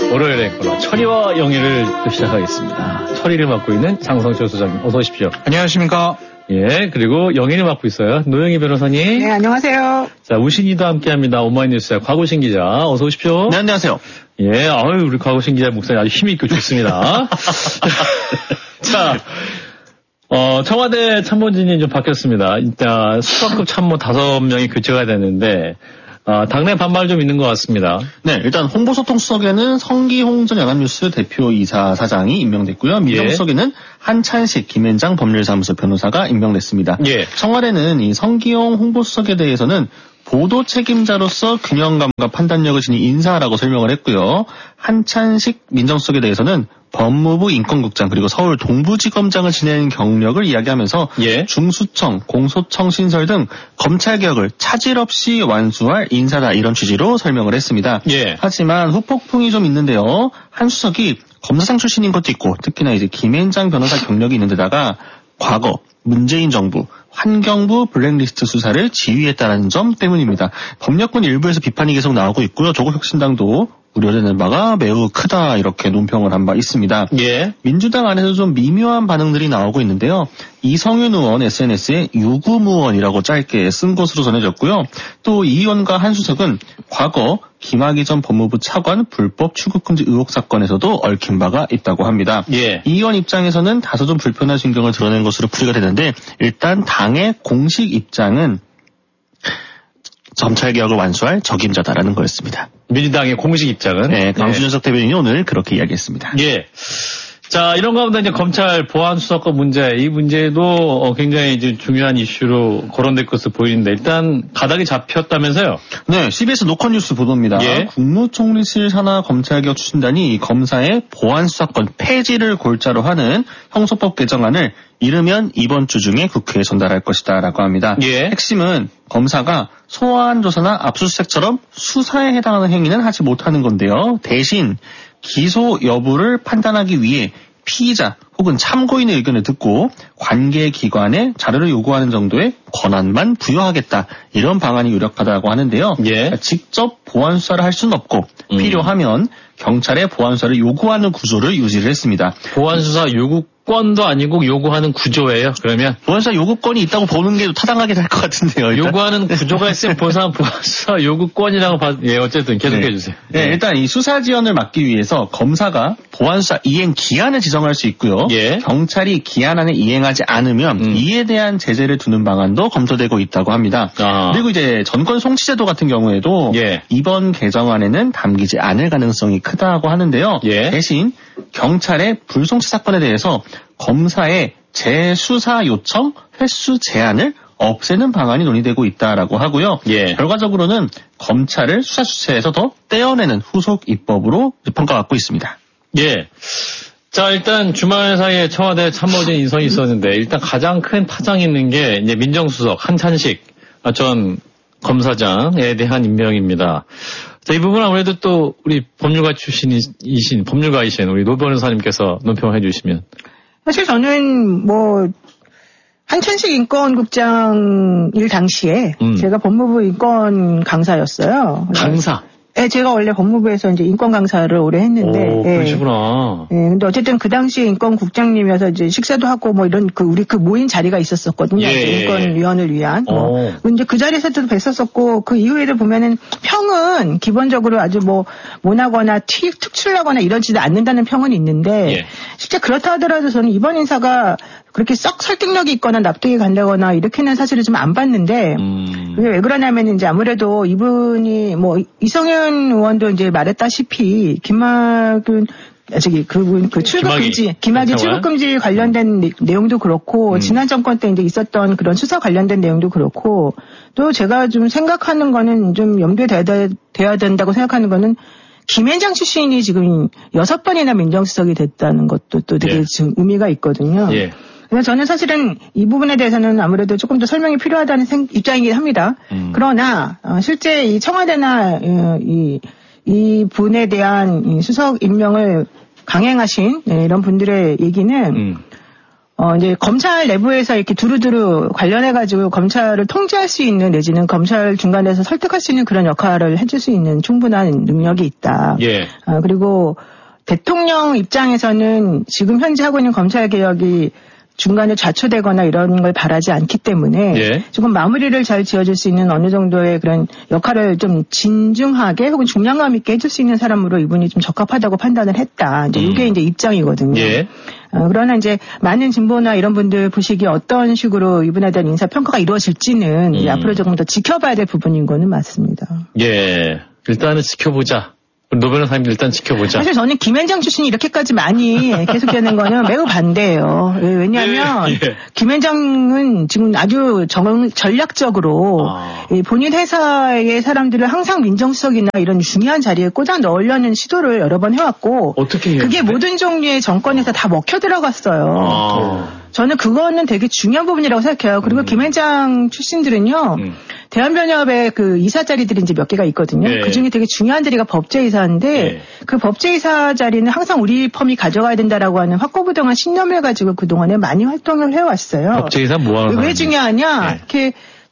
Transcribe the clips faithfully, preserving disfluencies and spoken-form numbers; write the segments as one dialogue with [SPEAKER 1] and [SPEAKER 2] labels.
[SPEAKER 1] 월요일에 코너 철이와 영희를 또 시작하겠습니다. 철이를 맡고 있는 장성철 소장님 어서 오십시오.
[SPEAKER 2] 안녕하십니까.
[SPEAKER 1] 예, 그리고 영희를 맡고 있어요. 노영희 변호사님.
[SPEAKER 3] 네, 안녕하세요.
[SPEAKER 1] 자, 우신이도 함께합니다. 오마이뉴스의 곽우신 기자 어서 오십시오.
[SPEAKER 2] 네, 안녕하세요.
[SPEAKER 1] 예, 아유 우리 곽우신 기자 목소리 아주 힘있고 좋습니다. 자, 어, 청와대 참모진이 좀 바뀌었습니다. 일단 수석급 참모 다섯 명이 교체가 되는데 아, 당내 반발 좀 있는 것 같습니다.
[SPEAKER 2] 네, 일단 홍보소통수석에는 성기홍 전 연합뉴스 대표이사 사장이 임명됐고요. 민정수석에는 한찬식 김앤장 법률사무소 변호사가 임명됐습니다.
[SPEAKER 1] 예.
[SPEAKER 2] 청와대는 이 성기홍 홍보수석에 대해서는 보도 책임자로서 균형감과 판단력을 지닌 인사라고 설명을 했고요. 한찬식 민정수석에 대해서는 법무부 인권국장 그리고 서울 동부지검장을 지낸 경력을 이야기하면서
[SPEAKER 1] 예.
[SPEAKER 2] 중수청, 공소청 신설 등 검찰개혁을 차질 없이 완수할 인사다 이런 취지로 설명을 했습니다.
[SPEAKER 1] 예.
[SPEAKER 2] 하지만 후폭풍이 좀 있는데요. 한 수석이 검사장 출신인 것도 있고 특히나 이제 김앤장 변호사 경력이 있는 데다가 과거 문재인 정부 환경부 블랙리스트 수사를 지휘했다는 점 때문입니다. 법력군 일부에서 비판이 계속 나오고 있고요. 조국혁신당도 우려되는 바가 매우 크다 이렇게 논평을 한 바 있습니다.
[SPEAKER 1] 예.
[SPEAKER 2] 민주당 안에서 좀 미묘한 반응들이 나오고 있는데요. 이성윤 의원 에스엔에스에 유구무원이라고 짧게 쓴 것으로 전해졌고요. 또 이 의원과 한 수석은 과거 김학의 전 법무부 차관 불법 출국금지 의혹 사건에서도 얽힌 바가 있다고 합니다.
[SPEAKER 1] 예.
[SPEAKER 2] 이 의원 입장에서는 다소 좀 불편한 심경을 드러낸 것으로 풀이가 되는데 일단 당의 공식 입장은 검찰개혁을 완수할 적임자다라는 거였습니다.
[SPEAKER 1] 민주당의 공식 입장은?
[SPEAKER 2] 네, 강준석 네. 대변인이 오늘 그렇게 이야기했습니다.
[SPEAKER 1] 예. 자, 이런 가운데 이제 검찰 보안 수사권 문제, 이 문제도 굉장히 이제 중요한 이슈로 거론될 것으로 보이는데 일단 가닥이 잡혔다면서요?
[SPEAKER 2] 네, 씨비에스 노컷뉴스 보도입니다.
[SPEAKER 1] 예.
[SPEAKER 2] 국무총리실 산하 검찰개혁 추진단이 검사의 보안 수사권 폐지를 골자로 하는 형소법 개정안을 이르면 이번 주 중에 국회에 전달할 것이다라고 합니다.
[SPEAKER 1] 예.
[SPEAKER 2] 핵심은 검사가 소환 조사나 압수수색처럼 수사에 해당하는 행위는 하지 못하는 건데요. 대신 기소 여부를 판단하기 위해 피의자 혹은 참고인의 의견을 듣고 관계기관에 자료를 요구하는 정도의 권한만 부여하겠다. 이런 방안이 유력하다고 하는데요.
[SPEAKER 1] 예.
[SPEAKER 2] 직접 보안 수사를 할 수는 없고
[SPEAKER 1] 음.
[SPEAKER 2] 필요하면 경찰에 보안 수사를 요구하는 구조를 유지를 했습니다.
[SPEAKER 1] 보안 수사 요구권도 아니고 요구하는 구조예요. 그러면
[SPEAKER 2] 보안 수사 요구권이 있다고 보는 게 타당하게 될 것 같은데요. 일단.
[SPEAKER 1] 요구하는 구조가 있으면 보상 보안 수사 요구권이라고 봐. 예, 어쨌든 계속해
[SPEAKER 2] 네.
[SPEAKER 1] 주세요.
[SPEAKER 2] 네, 일단 이 수사 지연을 막기 위해서 검사가 보안 수사 이행 기한을 지정할 수 있고요.
[SPEAKER 1] 예.
[SPEAKER 2] 경찰이 기한 안에 이행하지 않으면
[SPEAKER 1] 음.
[SPEAKER 2] 이에 대한 제재를 두는 방안도 검토되고 있다고 합니다.
[SPEAKER 1] 아.
[SPEAKER 2] 그리고 이제 전권 송치제도 같은 경우에도
[SPEAKER 1] 예.
[SPEAKER 2] 이번 개정안에는 담기지 않을 가능성이 크다고 하는데요.
[SPEAKER 1] 예.
[SPEAKER 2] 대신 경찰의 불송치 사건에 대해서 검사의 재수사 요청 횟수 제한을 없애는 방안이 논의되고 있다라고 하고요.
[SPEAKER 1] 예.
[SPEAKER 2] 결과적으로는 검찰을 수사 주체에서 더 떼어내는 후속 입법으로 평가받고 있습니다.
[SPEAKER 1] 예. 자, 일단 주말 사이에 청와대 참모진 인선이 있었는데 일단 가장 큰 파장이 있는 게 이제 민정수석 한찬식 전 검사장에 대한 임명입니다. 자, 이 부분 아무래도 또 우리 법률가 출신이신 법률가이신 우리 노 변호사님께서 논평해 주시면.
[SPEAKER 3] 사실 저는 뭐 한찬식 인권국장 일 당시에
[SPEAKER 1] 음.
[SPEAKER 3] 제가 법무부 인권 강사였어요.
[SPEAKER 1] 강사.
[SPEAKER 3] 네, 제가 원래 법무부에서 이제 인권 강사를 오래 했는데.
[SPEAKER 1] 오, 그러시구나.
[SPEAKER 3] 예. 예, 근데 어쨌든 그 당시에 인권국장님이어서 이제 식사도 하고 뭐 이런 그 우리 그 모인 자리가 있었었거든요.
[SPEAKER 1] 예.
[SPEAKER 3] 인권위원을 위한. 뭐. 이제 그 자리에서도 뵀었었고 그 이후에도 보면은 평은 기본적으로 아주 뭐 모나거나 튀, 특출나거나 이러지도 않는다는 평은 있는데
[SPEAKER 1] 예.
[SPEAKER 3] 실제 그렇다 하더라도 저는 이번 인사가 그렇게 썩 설득력이 있거나 납득이 간다거나 이렇게는 사실은 좀 안 봤는데
[SPEAKER 1] 음.
[SPEAKER 3] 그게 왜 그러냐면 이제 아무래도 이분이 뭐 이성현 의원도 이제 말했다시피 김학은 저기 그분 그 출국금지 김학의 출국금지 관련된 내, 내용도 그렇고 음. 지난 정권 때 이제 있었던 그런 수사 관련된 내용도 그렇고 또 제가 좀 생각하는 거는 좀 염두에 돼야, 돼야 된다고 생각하는 거는 김앤장 출신이 지금 여섯 번이나 민정수석이 됐다는 것도 또 되게
[SPEAKER 1] 예.
[SPEAKER 3] 지금 의미가 있거든요.
[SPEAKER 1] 예.
[SPEAKER 3] 그래서 저는 사실은 이 부분에 대해서는 아무래도 조금 더 설명이 필요하다는 생, 입장이긴 합니다. 음. 그러나 어, 실제 이 청와대나 어, 이, 이 분에 대한 이 수석 임명을 강행하신 네, 이런 분들의 얘기는 음. 어, 이제 검찰 내부에서 이렇게 두루두루 관련해가지고 검찰을 통제할 수 있는 내지는 검찰 중간에서 설득할 수 있는 그런 역할을 해줄 수 있는 충분한 능력이 있다.
[SPEAKER 1] 예.
[SPEAKER 3] 어, 그리고 대통령 입장에서는 지금 현재 하고 있는 검찰 개혁이 중간에 좌초되거나 이런 걸 바라지 않기 때문에
[SPEAKER 1] 예.
[SPEAKER 3] 조금 마무리를 잘 지어줄 수 있는 어느 정도의 그런 역할을 좀 진중하게 혹은 중량감 있게 해줄 수 있는 사람으로 이분이 좀 적합하다고 판단을 했다. 이제 이게 음. 이제 입장이거든요.
[SPEAKER 1] 예.
[SPEAKER 3] 어, 그러나 이제 많은 진보나 이런 분들 보시기에 어떤 식으로 이분에 대한 인사 평가가 이루어질지는 음. 이제 앞으로 조금 더 지켜봐야 될 부분인 거는 맞습니다.
[SPEAKER 1] 예. 일단은 지켜보자. 노 변호사님 일단 지켜보자.
[SPEAKER 3] 사실 저는 김현장 출신이 이렇게까지 많이 계속되는 거는 매우 반대예요. 왜냐하면
[SPEAKER 1] 예, 예.
[SPEAKER 3] 김현장은 지금 아주 정, 전략적으로 아. 본인 회사의 사람들을 항상 민정수석이나 이런 중요한 자리에 꽂아 넣으려는 시도를 여러 번 해왔고
[SPEAKER 1] 어떻게 해요?
[SPEAKER 3] 그게 모든 종류의 정권에서 다 먹혀 들어갔어요.
[SPEAKER 1] 아.
[SPEAKER 3] 저는 그거는 되게 중요한 부분이라고 생각해요. 그리고 음. 김현장 출신들은요. 음. 대한변협의 그 이사 자리들이 이제 몇 개가 있거든요.
[SPEAKER 1] 네.
[SPEAKER 3] 그 중에 되게 중요한 자리가 법제이사인데 네. 그 법제이사 자리는 항상 우리 펌이 가져가야 된다라고 하는 확고부동한 신념을 가지고 그동안에 많이 활동을 해왔어요.
[SPEAKER 1] 법제이사 뭐하는
[SPEAKER 3] 왜 중요하냐?
[SPEAKER 1] 네.
[SPEAKER 3] 이렇게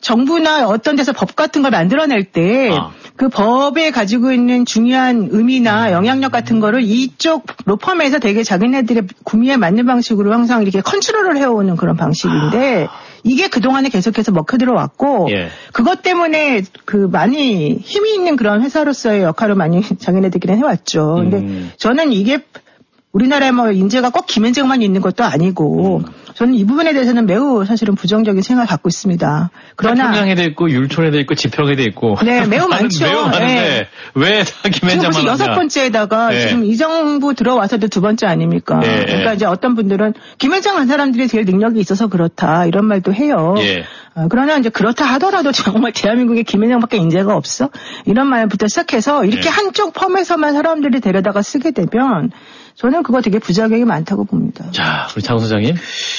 [SPEAKER 3] 정부나 어떤 데서 법 같은 걸 만들어낼 때 그 아. 법에 가지고 있는 중요한 의미나 영향력 같은 거를 이쪽 로펌에서 되게 자기네들의 구미에 맞는 방식으로 항상 이렇게 컨트롤을 해오는 그런 방식인데 아. 이게 그동안에 계속해서 먹혀 들어왔고 예. 그것 때문에 그 많이 힘이 있는 그런 회사로서의 역할을 많이 자기네들끼리 해왔죠. 근데 음. 저는 이게 우리나라에 뭐 인재가 꼭 김현장만 있는 것도 아니고 음. 저는 이 부분에 대해서는 매우 사실은 부정적인 생각을 갖고 있습니다. 그러나
[SPEAKER 1] 평양에도 있고 율촌에도 있고 지평에도 있고
[SPEAKER 3] 네 매우 많죠.
[SPEAKER 1] 매우 많은데 네. 왜 다 김현장만
[SPEAKER 3] 지금 여섯 번째에다가 네. 지금 이 정부 들어와서도 두 번째 아닙니까? 네. 그러니까 이제 어떤 분들은 김현장 한 사람들이 제일 능력이 있어서 그렇다 이런 말도 해요. 네. 어, 그러나 이제 그렇다 하더라도 정말 대한민국에 김현장밖에 인재가 없어? 이런 말부터 시작해서 이렇게 네. 한쪽 펌에서만 사람들이 데려다가 쓰게 되면 저는 그거 되게 부작용이 많다고 봅니다.
[SPEAKER 1] 자, 우리 장 소장님.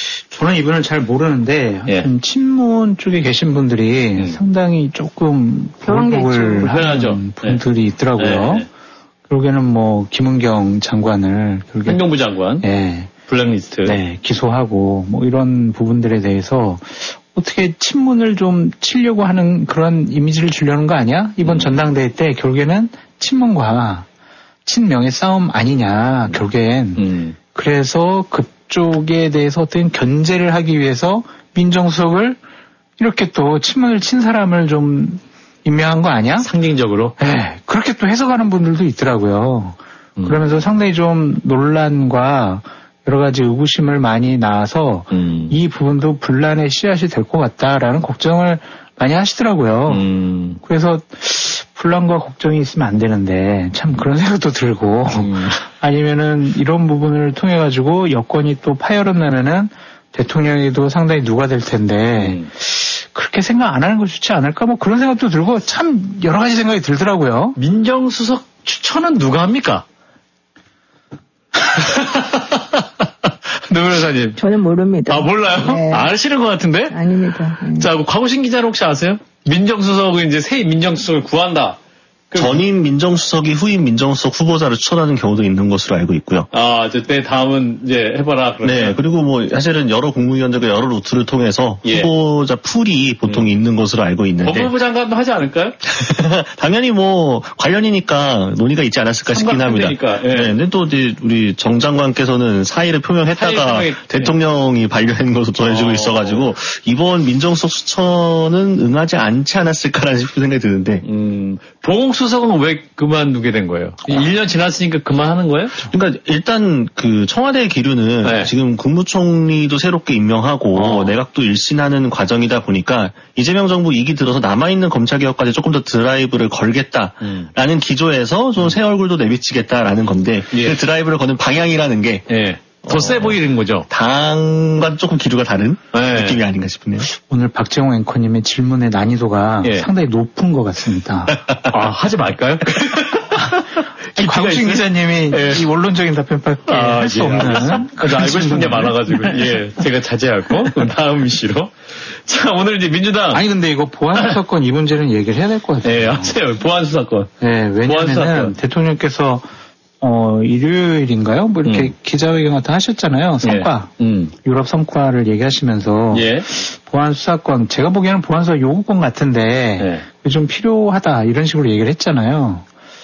[SPEAKER 4] 저는 이분을 잘 모르는데 예. 친문 쪽에 계신 분들이 음. 상당히 조금 보글보글 하는 분들이 네. 있더라고요. 네. 결국에는 뭐 김은경 장관을
[SPEAKER 1] 환경부 장관,
[SPEAKER 4] 네.
[SPEAKER 1] 블랙리스트,
[SPEAKER 4] 네, 기소하고 뭐 이런 부분들에 대해서 어떻게 친문을 좀 치려고 하는 그런 이미지를 주려는 거 아니야? 이번 음. 전당대회 때 결국에는 친문과 친명의 싸움 아니냐, 결국엔. 음. 그래서 그쪽에 대해서 어떤 견제를 하기 위해서 민정수석을 이렇게 또 친문을 친 사람을 좀 임명한 거 아니야?
[SPEAKER 1] 상징적으로?
[SPEAKER 4] 네. 그렇게 또 해석하는 분들도 있더라고요. 음. 그러면서 상당히 좀 논란과 여러 가지 의구심을 많이 낳아서 음. 이 부분도 분란의 씨앗이 될 것 같다라는 걱정을 많이 하시더라고요. 음. 그래서 분란과 걱정이 있으면 안 되는데 참 그런 생각도 들고 음. 아니면은 이런 부분을 통해 가지고 여권이 또 파열은 나면은 대통령이도 상당히 누가 될 텐데 음. 그렇게 생각 안 하는 거 좋지 않을까 뭐 그런 생각도 들고 참 여러 가지 생각이 들더라고요.
[SPEAKER 1] 민정수석 추천은 누가 합니까? 노 변호사님.
[SPEAKER 3] 저는 모릅니다.
[SPEAKER 1] 아, 몰라요? 네. 아시는 것 같은데?
[SPEAKER 3] 아닙니다. 네.
[SPEAKER 1] 자, 과우신 기자는 혹시 아세요? 민정수석은 이제 새 민정수석을 구한다.
[SPEAKER 2] 전임 민정수석이 후임 민정수석 후보자를 추천하는 경우도 있는 것으로 알고 있고요.
[SPEAKER 1] 아, 내 다음은 이제 해봐라. 그러면.
[SPEAKER 2] 네, 그리고 뭐 사실은 여러 국무위원들과 여러 루트를 통해서 예. 후보자 풀이 보통 음. 있는 것으로 알고 있는데.
[SPEAKER 1] 법무부 장관도 하지 않을까요?
[SPEAKER 2] 당연히 뭐 관련이니까 논의가 있지 않았을까 싶긴 합니다. 예. 네, 근데 또 이제 우리 정 장관께서는 사의를 표명했다가 사의 대통령이 반려한 것으로 전해지고 어. 있어가지고 이번 민정수석 추천은 응하지 않지 않았을까라는 싶은 생각이 드는데.
[SPEAKER 1] 음, 봉수 수석은 왜 그만두게 된 거예요? 아. 일 년 지났으니까 그만하는 거예요?
[SPEAKER 2] 그러니까 일단 그 청와대의 기류는 네. 지금 국무총리도 새롭게 임명하고 어. 내각도 일신하는 과정이다 보니까 이재명 정부 이 기 들어서 남아있는 검찰개혁까지 조금 더 드라이브를 걸겠다라는 음. 기조에서 좀 새 얼굴도 내비치겠다라는 건데 예. 그 드라이브를 거는 방향이라는 게
[SPEAKER 1] 예. 더 세 어, 보이는 거죠.
[SPEAKER 2] 당과 조금 기류가 다른 네. 느낌이 아닌가 싶네요.
[SPEAKER 4] 오늘 박재홍 앵커님의 질문의 난이도가 예. 상당히 높은 것 같습니다.
[SPEAKER 1] 아, 하지 말까요?
[SPEAKER 4] 광우신 기자님이 예. 이 원론적인 답변밖에 아, 할 수 예. 없는.
[SPEAKER 1] 그래서 알고 싶은 게 많아가지고, 예. 제가 자제하고, 다음 이슈로. 자, 오늘 이제 민주당.
[SPEAKER 4] 아니, 근데 이거 보안수사권 이 문제는 얘기를 해야 될 것 같아요.
[SPEAKER 1] 예, 하세요. 보안수사권.
[SPEAKER 4] 예, 왜냐면은 보안수사권. 대통령께서 어, 일요일인가요? 뭐 이렇게 음. 기자회견 같은 거 하셨잖아요. 성과. 예. 음. 유럽 성과를 얘기하시면서. 예. 보안 수사권, 제가 보기에는 보안 수사 요구권 같은데. 예. 좀 필요하다. 이런 식으로 얘기를 했잖아요.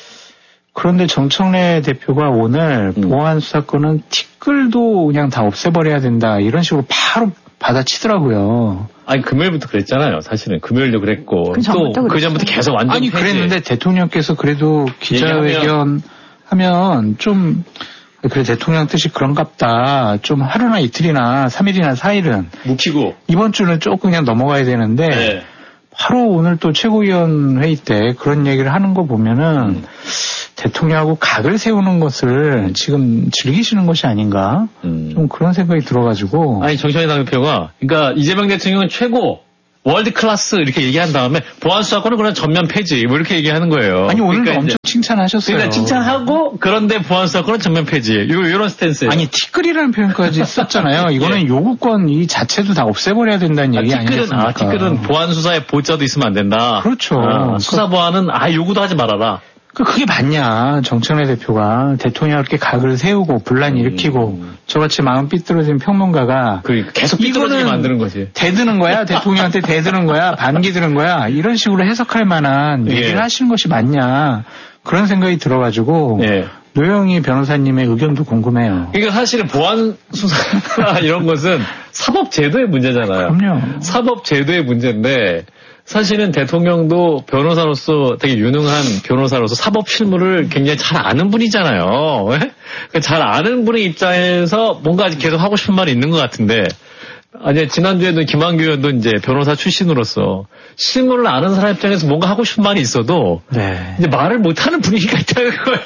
[SPEAKER 4] 그런데 정청래 대표가 오늘 음. 보안 수사권은 티끌도 그냥 다 없애버려야 된다. 이런 식으로 바로 받아치더라고요.
[SPEAKER 1] 아니 금요일부터 그랬잖아요. 사실은 금요일도 그랬고 또 그 전부터 계속 완전
[SPEAKER 4] 아니 폐지. 그랬는데 대통령께서 그래도 기자회견 하면 좀 그래 대통령 뜻이 그런갑다. 좀 하루나 이틀이나 삼일이나 사일은
[SPEAKER 1] 묵히고
[SPEAKER 4] 이번 주는 조금 그냥 넘어가야 되는데 네. 바로 오늘 또 최고위원 회의 때 그런 얘기를 하는 거 보면은 음. 대통령하고 각을 세우는 것을 지금 즐기시는 것이 아닌가 음. 좀 그런 생각이 들어가지고
[SPEAKER 1] 아니 정청래 당대표가 그러니까 이재명 대통령은 최고 월드 클래스 이렇게 얘기한 다음에 보안 수사권은 그냥 전면 폐지 뭐 이렇게 얘기하는 거예요.
[SPEAKER 4] 아니 오늘도
[SPEAKER 1] 그러니까
[SPEAKER 4] 엄청 칭찬하셨어요.
[SPEAKER 1] 그러니까 칭찬하고 그런데 보안 수사권은 전면 폐지 요 이런 스탠스예요.
[SPEAKER 4] 아니 티끌이라는 표현까지 썼잖아요. 이거는 예. 요구권 이 자체도 다 없애버려야 된다는 아, 얘기 아니겠습니까?
[SPEAKER 1] 아 티끌은 보안 수사에 보자도 있으면 안 된다.
[SPEAKER 4] 그렇죠.
[SPEAKER 1] 아, 수사 보안은 아 요구도 하지 말아라.
[SPEAKER 4] 그, 그게 맞냐. 정청래 대표가 대통령께 각을 세우고 분란 일으키고 음. 저같이 마음 삐뚤어진 평론가가
[SPEAKER 1] 그 계속 삐뚤어지게 만드는 거지.
[SPEAKER 4] 대드는 거야. 대통령한테 대드는 거야. 반기 드는 거야. 이런 식으로 해석할 만한 예. 얘기를 하시는 것이 맞냐. 그런 생각이 들어가지고 예. 노영희 변호사님의 의견도 궁금해요.
[SPEAKER 1] 그러니까 사실은 보안 수사 이런 것은 사법 제도의 문제잖아요.
[SPEAKER 4] 그럼요.
[SPEAKER 1] 사법 제도의 문제인데 사실은 대통령도 변호사로서 되게 유능한 변호사로서 사법 실무를 굉장히 잘 아는 분이잖아요. 잘 아는 분의 입장에서 뭔가 계속 하고 싶은 말이 있는 것 같은데, 아니, 지난주에도 김한규 의원도 이제 변호사 출신으로서 실무를 아는 사람 입장에서 뭔가 하고 싶은 말이 있어도, 네. 이제 말을 못하는 분위기가 있다는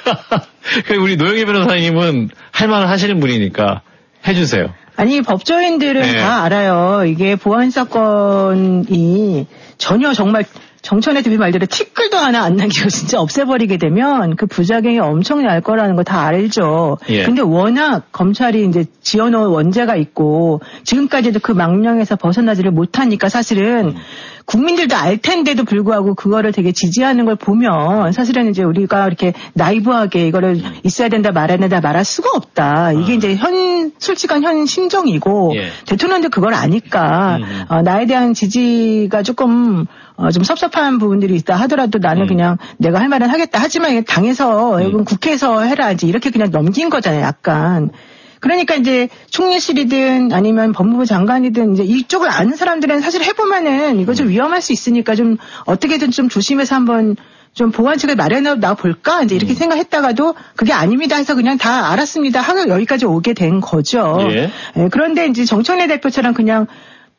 [SPEAKER 1] 거야. 우리 노영희 변호사님은 할 말을 하시는 분이니까 해주세요.
[SPEAKER 3] 아니, 법조인들은 네. 다 알아요. 이게 보안 사건이 전혀 정말 정청래 대표 말대로 티끌도 하나 안 남기고 진짜 없애버리게 되면 그 부작용이 엄청날 거라는 거 다 알죠. 예. 근데 워낙 검찰이 이제 지어놓은 원죄가 있고 지금까지도 그 망령에서 벗어나지를 못하니까 사실은 음. 국민들도 알 텐데도 불구하고 그거를 되게 지지하는 걸 보면 사실은 이제 우리가 이렇게 나이브하게 이거를 있어야 된다 말아야 된다 말할 수가 없다. 이게 음. 이제 현 솔직한 현 심정이고 예. 대통령도 그걸 아니까 음. 어, 나에 대한 지지가 조금 어, 좀 섭섭한 부분들이 있다 하더라도 나는 음. 그냥 내가 할 말은 하겠다. 하지만 당에서 음. 국회에서 해라 이제 이렇게 그냥 넘긴 거잖아요. 약간. 그러니까 이제 총리실이든 아니면 법무부 장관이든 이제 이쪽을 아는 사람들은 사실 해보면은 이거 좀 위험할 수 있으니까 좀 어떻게든 좀 조심해서 한번 좀 보완책을 마련해 나 볼까 이제 이렇게 음. 생각했다가도 그게 아닙니다 해서 그냥 다 알았습니다 하고 여기까지 오게 된 거죠. 예. 예, 그런데 이제 정청래 대표처럼 그냥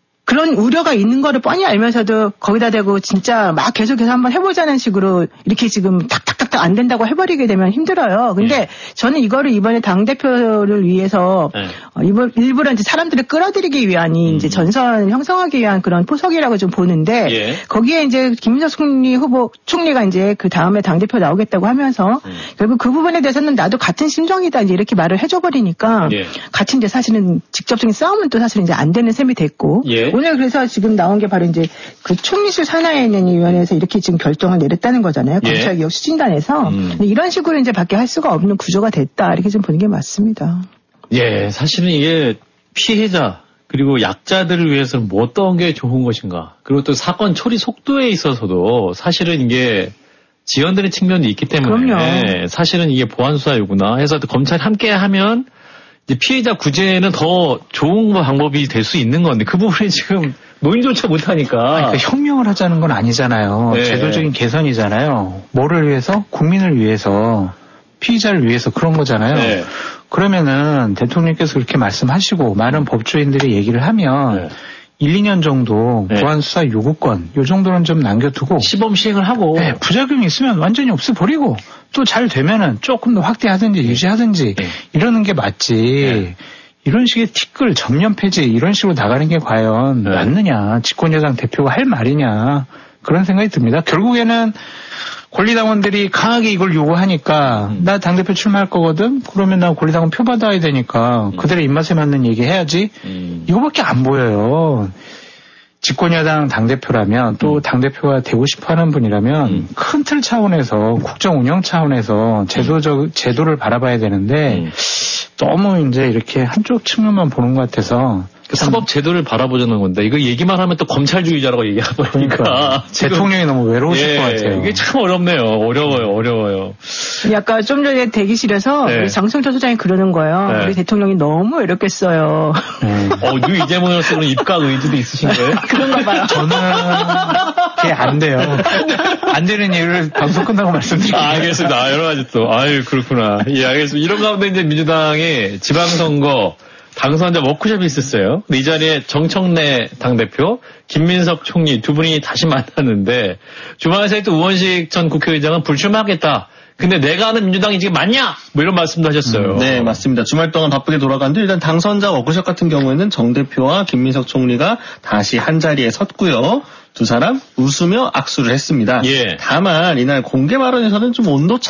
[SPEAKER 3] 그런 우려가 있는 거를 뻔히 알면서도 거기다 대고 진짜 막 계속해서 한번 해보자는 식으로 이렇게 지금 탁탁탁탁 안 된다고 해버리게 되면 힘들어요. 근데 네. 저는 이거를 이번에 당대표를 위해서 네. 어, 일부러 이제 사람들을 끌어들이기 위한이 음. 이제 전선 형성하기 위한 그런 포석이라고 좀 보는데 예. 거기에 이제 김민석 총리 후보, 총리가 이제 그 다음에 당대표 나오겠다고 하면서 음. 결국 그 부분에 대해서는 나도 같은 심정이다 이제 이렇게 말을 해줘버리니까 예. 같이 이제 사실은 직접적인 싸움은 또 사실은 이제 안 되는 셈이 됐고 예. 오늘 그래서 지금 나온 게 바로 이제 그 총리실 산하위원회에서 이렇게 지금 결정을 내렸다는 거잖아요. 예. 검찰개혁 추진단에서 음. 이런 식으로 이제 밖에 할 수가 없는 구조가 됐다 이렇게 좀 보는 게 맞습니다.
[SPEAKER 1] 예, 사실은 이게 피해자 그리고 약자들을 위해서는 뭐 어떤 게 좋은 것인가. 그리고 또 사건 처리 속도에 있어서도 사실은 이게 지연되는 측면이 있기 때문에 그럼요. 사실은 이게 보안수사유구나 해서 검찰이 함께 하면 이제 피해자 구제는 더 좋은 방법이 될 수 있는 건데 그 부분이 지금 논의조차 못하니까.
[SPEAKER 4] 아니, 그러니까 혁명을 하자는 건 아니잖아요. 네. 제도적인 개선이잖아요. 뭐를 위해서? 국민을 위해서, 피의자를 위해서 그런 거잖아요. 네. 그러면은 대통령께서 그렇게 말씀하시고 많은 법조인들이 얘기를 하면 네. 일, 이 년 정도 네. 보안수사 요구권 요 정도는 좀 남겨두고
[SPEAKER 1] 시범 시행을 하고
[SPEAKER 4] 네, 부작용이 있으면 완전히 없애버리고 또 잘 되면은 조금 더 확대하든지 유지하든지 네. 이러는 게 맞지. 네. 이런 식의 티끌 전면 폐지 이런 식으로 나가는 게 과연 네. 맞느냐. 집권여당 대표가 할 말이냐. 그런 생각이 듭니다. 결국에는 권리당원들이 강하게 이걸 요구하니까 음. 나 당대표 출마할 거거든. 그러면 나 권리당원 표 받아야 되니까 음. 그들의 입맛에 맞는 얘기 해야지. 음. 이거밖에 안 보여요. 집권여당 당대표라면 또 음. 당대표가 되고 싶어 하는 분이라면 음. 큰 틀 차원에서 국정 운영 차원에서 제도적, 제도를 바라봐야 되는데 음. 너무 이제 이렇게 한쪽 측면만 보는 것 같아서
[SPEAKER 1] 사법 제도를 바라보자는 건데 이거 얘기만 하면 또 검찰주의자라고 얘기하고 보니까
[SPEAKER 4] 그러니까 대통령이 너무 외로우실
[SPEAKER 1] 예,
[SPEAKER 4] 것 같아요.
[SPEAKER 1] 이게 참 어렵네요. 어려워요. 어려워요.
[SPEAKER 3] 약간 좀 전에 대기실에서 네. 우리 장성철 소장이 그러는 거예요. 네. 우리 대통령이 너무 외롭겠어요.
[SPEAKER 1] 네. 어, 뉴 이재명으로서는 입각 의지도 있으신 거예요?
[SPEAKER 3] 그런가 봐요.
[SPEAKER 4] 저는 그게 안 돼요. 안 되는 이유를 방송 끝나고 말씀드릴게요.
[SPEAKER 1] 아, 알겠습니다. 아, 여러 가지 또. 아유, 그렇구나. 예, 알겠습니다. 이런 가운데 이제 민주당이 지방선거 당선자 워크숍이 있었어요. 근데 이 자리에 정청래 당대표, 김민석 총리 두 분이 다시 만났는데 주말에 또 우원식 전 국회의장은 불출마하겠다. 근데 내가 아는 민주당이 지금 맞냐? 뭐 이런 말씀도 하셨어요.
[SPEAKER 2] 음, 네, 맞습니다. 주말 동안 바쁘게 돌아갔는데 일단 당선자 워크숍 같은 경우에는 정 대표와 김민석 총리가 다시 한 자리에 섰고요. 두 사람 웃으며 악수를 했습니다.
[SPEAKER 1] 예.
[SPEAKER 2] 다만 이날 공개 발언에서는 좀 온도차